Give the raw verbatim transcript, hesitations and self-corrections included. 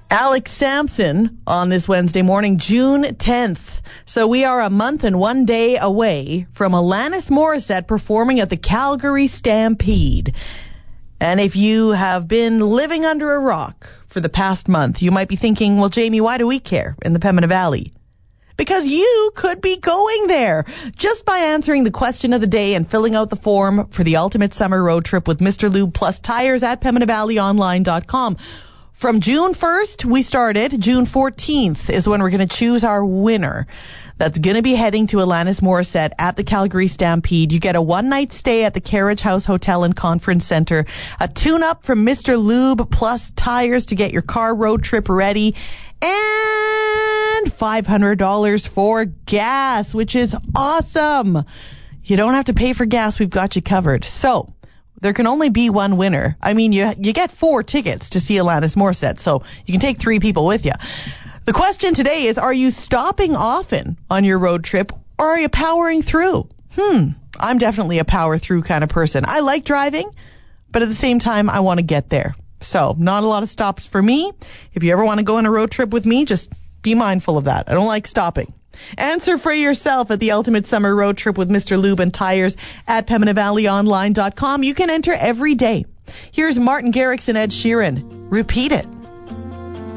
Alex Sampson on this Wednesday morning, June tenth. So we are a month and one day away from Alanis Morissette performing at the Calgary Stampede. And if you have been living under a rock for the past month, you might be thinking, well, Jamie, why do we care in the Pembina Valley? Because you could be going there just by answering the question of the day and filling out the form for the ultimate summer road trip with Mister Lube plus tires at pembina valley online dot com. From June first, we started. June fourteenth is when we're going to choose our winner. That's going to be heading to Alanis Morissette at the Calgary Stampede. You get a one-night stay at the Carriage House Hotel and Conference Center, a tune-up from Mister Lube plus tires to get your car road trip ready, and five hundred dollars for gas, which is awesome. You don't have to pay for gas. We've got you covered. So there can only be one winner. I mean, you you get four tickets to see Alanis Morissette, so you can take three people with you. The question today is, are you stopping often on your road trip, or are you powering through? Hmm, I'm definitely a power through kind of person. I like driving, but at the same time, I want to get there. So not a lot of stops for me. If you ever want to go on a road trip with me, just be mindful of that. I don't like stopping. Answer for yourself at the ultimate summer road trip with Mister Lube and Tires at pembina valley online dot com. You can enter every day. Here's Martin Garrix and Ed Sheeran. Repeat it.